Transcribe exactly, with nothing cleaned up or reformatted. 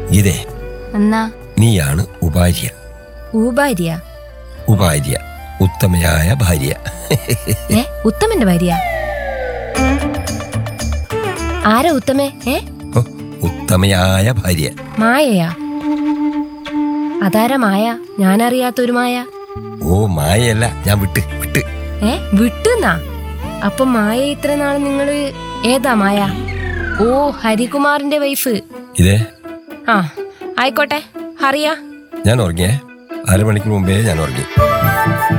ഇതേ എന്നാ നീയാണ് ഉപാര്യ. ഊഭാര്യ? ഉപാര്യ ഉത്തമയായ ഭാര്യ. ഏ ഉത്തമന്റെ ഭാര്യ? ആരാ ഉത്തമേ? ഏ ഓ, ഉത്തമയായ ഭാര്യ. മായയാ? അതാരാ മായ? ഞാനറിയാത്തൊരു മായ. ഓ മായയല്ല, ഞാൻ വിട്ട് വിട്ട് ഏ വിട്ടുന്നാ? അപ്പൊ മായ ഇത്ര നാള് നിങ്ങള് ഏതാ മായ? ഓ ഹരികുമാറിന്റെ വൈഫ്. ഇതേ ആ ആയിക്കോട്ടെ, അറിയാ. ഞാൻ ഉറങ്ങിയേ. അരമണിക്കൂർ മുമ്പേ ഞാൻ ഉറങ്ങി.